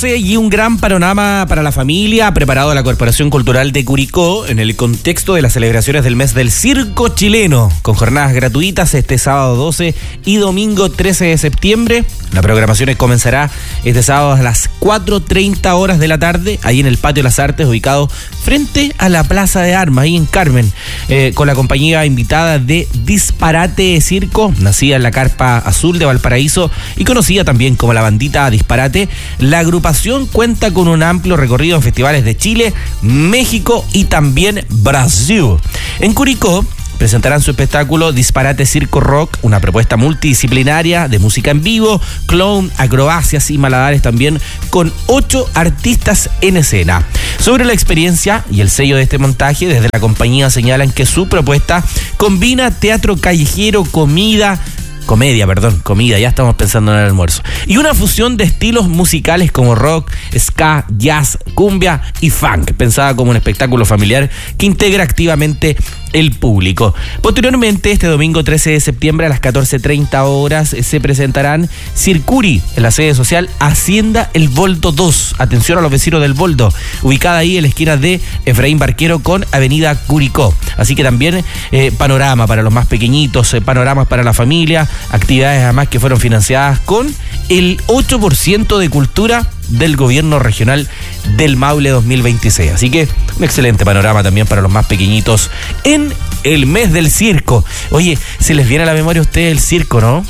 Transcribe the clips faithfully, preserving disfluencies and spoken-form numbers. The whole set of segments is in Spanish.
doce y un gran panorama para la familia ha preparado la Corporación Cultural de Curicó en el contexto de las celebraciones del mes del circo chileno, con jornadas gratuitas este sábado doce y domingo trece de septiembre. La programación comenzará este sábado a las cuatro treinta horas de la tarde, ahí en el Patio de las Artes, ubicado frente a la Plaza de Armas, ahí en Carmen, eh, con la compañía invitada de Disparate Circo, nacida en la Carpa Azul de Valparaíso y conocida también como la bandita Disparate. La agrupación cuenta con un amplio recorrido en festivales de Chile, México y también Brasil. En Curicó presentarán su espectáculo Disparate Circo Rock, una propuesta multidisciplinaria de música en vivo, clown, acrobacias y malabares también, con ocho artistas en escena. Sobre la experiencia y el sello de este montaje, desde la compañía señalan que su propuesta combina teatro callejero, comida, Comedia, perdón, comida, ya estamos pensando en el almuerzo. Y una fusión de estilos musicales como rock, ska, jazz, cumbia y funk, pensada como un espectáculo familiar que integra activamente el público. Posteriormente, este domingo trece de septiembre a las catorce treinta horas se presentarán Circuri en la sede social Hacienda El Boldo dos. Atención a los vecinos del Boldo, ubicada ahí en la esquina de Efraín Barquero con Avenida Curicó. Así que también eh, panorama para los más pequeñitos, eh, panoramas para la familia, actividades además que fueron financiadas con el ocho por ciento de cultura del gobierno regional del Maule dos mil veintiséis. Así que un excelente panorama también para los más pequeñitos en el mes del circo. Oye, se les viene a la memoria a ustedes el circo, ¿no?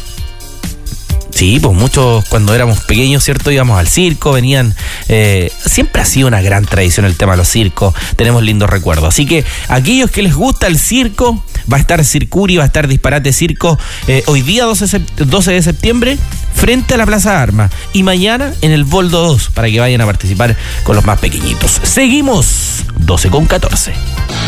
Sí, pues muchos cuando éramos pequeños, ¿cierto? Íbamos al circo, venían... Eh, siempre ha sido una gran tradición el tema de los circos, tenemos lindos recuerdos. Así que aquellos que les gusta el circo, va a estar Circuri, va a estar Disparate Circo, eh, hoy día doce de septiembre, frente a la Plaza de Armas, y mañana en el Boldo dos, para que vayan a participar con los más pequeñitos. Seguimos, doce con catorce.